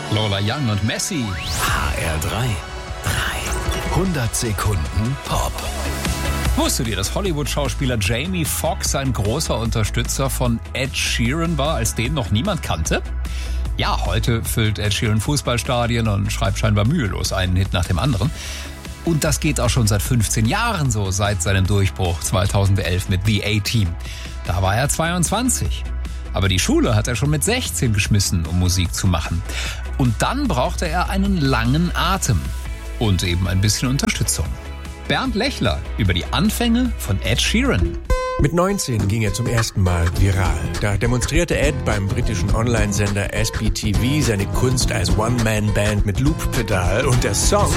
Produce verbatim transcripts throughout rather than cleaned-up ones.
Lola Young und Messi. H R drei. hundert Sekunden Pop. Wusstet ihr, dass Hollywood-Schauspieler Jamie Foxx ein großer Unterstützer von Ed Sheeran war, als den noch niemand kannte? Ja, heute füllt Ed Sheeran Fußballstadien und schreibt scheinbar mühelos einen Hit nach dem anderen. Und das geht auch schon seit fünfzehn Jahren so, seit seinem Durchbruch zweitausendelf mit The A-Team. Da war er zweiundzwanzig. Aber die Schule hat er schon mit sechzehn geschmissen, um Musik zu machen. Und dann brauchte er einen langen Atem und eben ein bisschen Unterstützung. Bernd Lechler über die Anfänge von Ed Sheeran. Mit neunzehn ging er zum ersten Mal viral. Da demonstrierte Ed beim britischen Online-Sender S B T V seine Kunst als One-Man-Band mit Loop-Pedal und der Song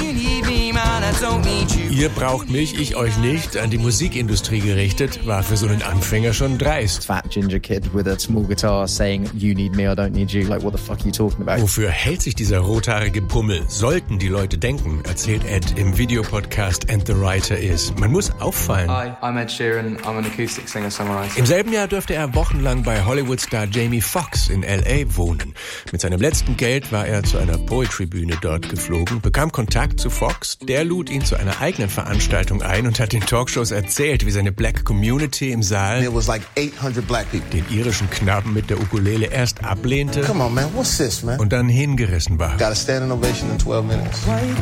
"Ihr braucht mich, ich euch nicht" an die Musikindustrie gerichtet, war für so einen Anfänger schon dreist. Fat ginger kid with a small guitar saying "You need me, I don't need you." Like, what the fuck are you talking about? Wofür hält sich dieser rothaarige Pummel? Sollten die Leute denken, erzählt Ed im Videopodcast And the Writer Is. Man muss auffallen. Hi, I'm Ed Sheeran. I'm an acoustic singer-songwriter. Im selben Jahr dürfte er wochenlang bei Hollywood-Star Jamie Foxx in L A wohnen. Mit seinem letzten Geld war er zu einer Poetry-Bühne dort geflogen, bekam Kontakt zu Foxx, der lud ihn zu einer eigenen Veranstaltung ein und hat in Talkshows erzählt, wie seine Black Community im Saal It was like eight hundred black people. den irischen Knaben mit der Ukulele erst ablehnte Come on, man, what's this, man? und dann hingerissen war. Got a standing ovation in twelve minutes.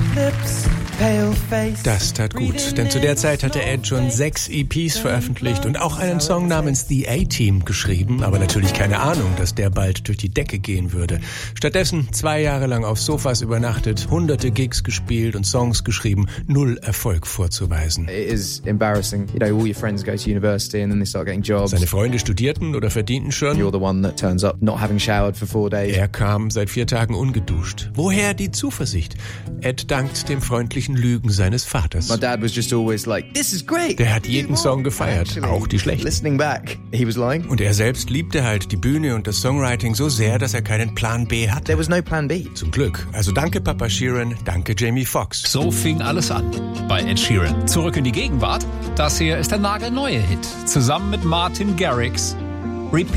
Das tat gut, denn zu der Zeit hatte Ed schon sechs E Ps veröffentlicht und auch einen Song namens The A-Team geschrieben, aber natürlich keine Ahnung, dass der bald durch die Decke gehen würde. Stattdessen zwei Jahre lang auf Sofas übernachtet, hunderte Gigs gespielt und Songs geschrieben, null Erfolg vorzuweisen. It is embarrassing. You know, all your friends go to university and then they start getting jobs. Seine Freunde studierten oder verdienten schon. You're the one that turns up not having showered for four days. Er kam seit vier Tagen ungeduscht. Woher die Zuversicht? Ed dankt dem freundlichen Lügen seines Vaters. My dad was just always like, "This is great." Der hat jeden Song gefeiert, Actually, auch die schlechten. Listening back, he was lying. Und er selbst liebte halt die Bühne und das Songwriting so sehr, dass er keinen Plan B hatte. There was no plan B. Zum Glück. Also danke Papa Sheeran, danke Jamie Foxx. So fing alles an bei Ed Sheeran. Zurück in die Gegenwart. Das hier ist der nagelneue Hit. Zusammen mit Martin Garrix. Repeat.